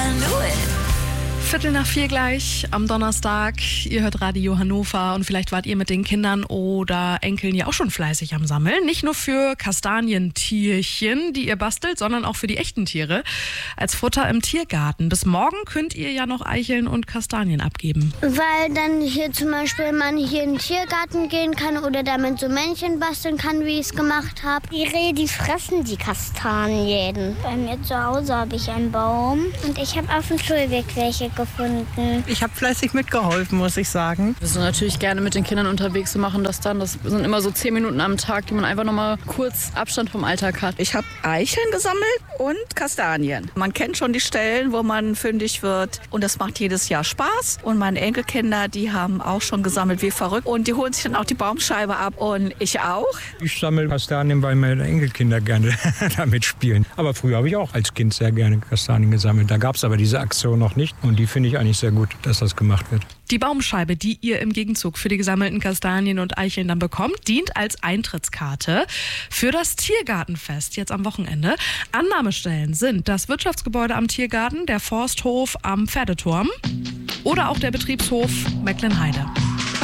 3:15 gleich am Donnerstag. Ihr hört Radio Hannover und vielleicht wart ihr mit den Kindern oder Enkeln ja auch schon fleißig am Sammeln. Nicht nur für Kastanientierchen, die ihr bastelt, sondern auch für die echten Tiere als Futter im Tiergarten. Bis morgen könnt ihr ja noch Eicheln und Kastanien abgeben. Weil dann hier zum Beispiel man hier in den Tiergarten gehen kann oder damit so Männchen basteln kann, wie ich es gemacht habe. Die Rehe, die fressen die Kastanien. Bei mir zu Hause habe ich einen Baum und ich habe auf dem Schulweg welche gefunden. Ich habe fleißig mitgeholfen, muss ich sagen. Wir sind natürlich gerne mit den Kindern unterwegs. Wir machen das dann. Das sind immer so 10 Minuten am Tag, die man einfach noch mal kurz Abstand vom Alltag hat. Ich habe Eicheln gesammelt und Kastanien. Man kennt schon die Stellen, wo man fündig wird. Und das macht jedes Jahr Spaß. Und meine Enkelkinder, die haben auch schon gesammelt wie verrückt. Und die holen sich dann auch die Baumscheibe ab. Und ich auch. Ich sammle Kastanien, weil meine Enkelkinder gerne damit spielen. Aber früher habe ich auch als Kind sehr gerne Kastanien gesammelt. Da gab es aber diese Aktion noch nicht. Und die finde ich eigentlich sehr gut, dass das gemacht wird. Die Baumscheibe, die ihr im Gegenzug für die gesammelten Kastanien und Eicheln dann bekommt, dient als Eintrittskarte für das Tiergartenfest jetzt am Wochenende. Annahmestellen sind das Wirtschaftsgebäude am Tiergarten, der Forsthof am Pferdeturm oder auch der Betriebshof Mecklenheide.